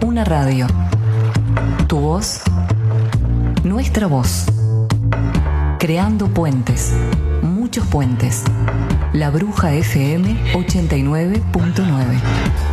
Una radio. Tu voz, nuestra voz. Creando puentes, muchos puentes. La Bruja FM 89.9.